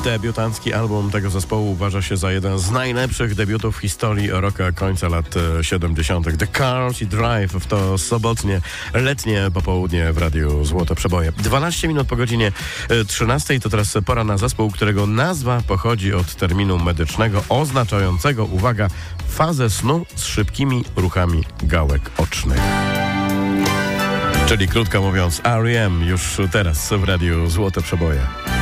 Debiutancki album tego zespołu uważa się za jeden z najlepszych debiutów w historii rocka końca lat 70. The Cars i Drive w to sobotnie, letnie popołudnie w Radiu Złote Przeboje. 12 minut po godzinie 13 to teraz pora na zespół, którego nazwa pochodzi od terminu medycznego oznaczającego, uwaga, fazę snu z szybkimi ruchami gałek ocznych. Czyli krótko mówiąc, R.E.M. już teraz w Radiu Złote Przeboje.